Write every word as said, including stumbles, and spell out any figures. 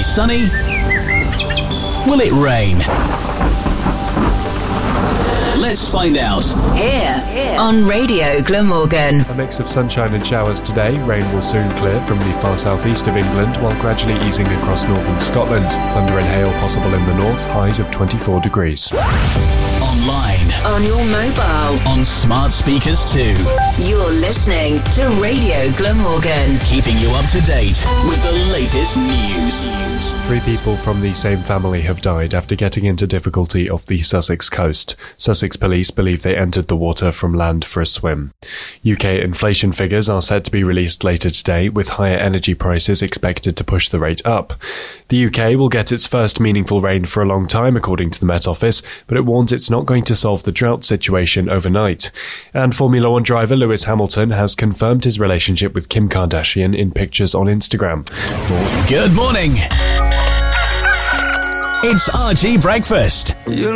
be sunny? Will it rain? Let's find out. Here on Radio Glamorgan. A mix of sunshine and showers today. Rain will soon clear from the far southeast of England, while gradually easing across northern Scotland. Thunder and hail possible in the north, highs of twenty-four degrees. Online. On your mobile. On smart speakers too. You're listening to Radio Glamorgan. Keeping you up to date with the latest news. Three people from the same family have died after getting into difficulty off the Sussex coast. Sussex police believe they entered the water from land for a swim. U K inflation figures are set to be released later today, with higher energy prices expected to push the rate up. The U K will get its first meaningful rain for a long time, according to the Met Office, but it warns it's not going to solve the drought situation overnight. And Formula One driver Lewis Hamilton has confirmed his relationship with Kim Kardashian in pictures on Instagram. Good morning. It's R G Breakfast.